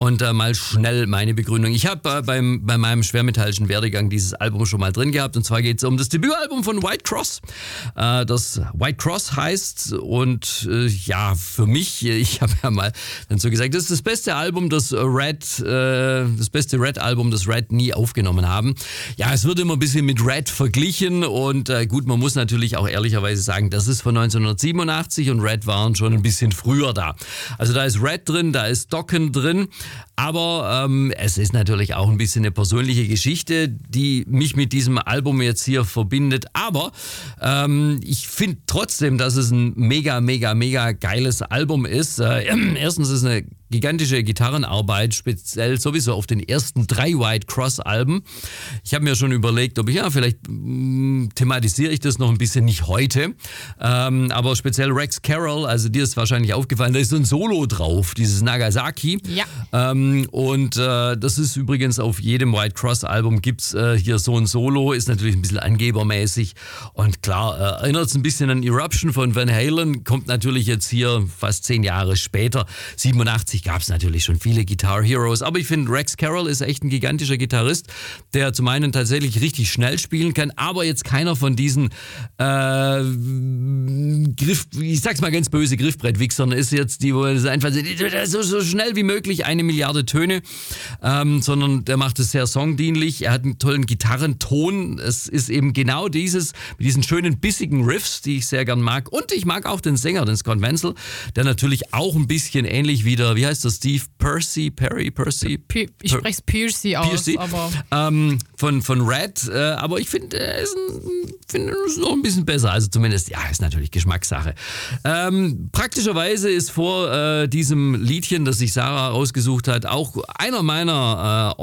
Und mal schnell meine Begründung. Ich habe bei meinem schwermetallischen Werdegang dieses Album schon mal drin gehabt. Und zwar geht es um das Debütalbum von White Cross. Das White Cross heißt und ja, für mich, ich habe ja mal dann so gesagt, das ist das beste Album, das beste Red-Album, das Red nie aufgenommen haben. Ja, es wird immer ein bisschen mit Red verglichen und gut, man muss natürlich auch ehrlicherweise sagen, das ist von 1987 und Red waren schon ein bisschen früher da. Also da ist Red drin, da ist Dokken drin. Aber es ist natürlich auch ein bisschen eine persönliche Geschichte, die mich mit diesem Album jetzt hier verbindet. Aber ich finde trotzdem, dass es ein mega, mega, mega geiles Album ist. Erstens ist es eine gigantische Gitarrenarbeit, speziell sowieso auf den ersten 3 White Cross Alben. Ich habe mir schon überlegt, ob vielleicht thematisiere ich das noch ein bisschen, nicht heute, aber speziell Rex Carroll, also dir ist wahrscheinlich aufgefallen, da ist so ein Solo drauf, dieses Nagasaki. Ja. Und das ist übrigens auf jedem White Cross Album gibt's hier so ein Solo, ist natürlich ein bisschen angebermäßig und klar, erinnert es ein bisschen an Eruption von Van Halen, kommt natürlich jetzt hier fast 10 Jahre später. 87 gab es natürlich schon viele Guitar Heroes, aber ich finde, Rex Carroll ist echt ein gigantischer Gitarrist, der zum einen tatsächlich richtig schnell spielen kann, aber jetzt keiner von diesen ich sag's mal ganz böse, Griffbrettwichsern ist jetzt, die wo es einfach so schnell wie möglich 1 Milliarde Töne, sondern der macht es sehr songdienlich, er hat einen tollen Gitarrenton, es ist eben genau dieses, mit diesen schönen bissigen Riffs, die ich sehr gern mag und ich mag auch den Sänger, den Scott Wenzel, der natürlich auch ein bisschen ähnlich wie der, wie heißt der, Steve Percy? Ich spreche es Piercy aus, aber von Red, aber ich finde, er ist noch ein bisschen besser, also zumindest, ja, ist natürlich Geschmackssache. Praktischerweise ist vor diesem Liedchen, das sich Sarah ausgesucht hat, auch einer meiner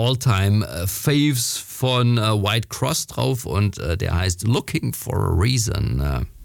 All-Time-Faves von White Cross drauf und der heißt Looking for a Reason.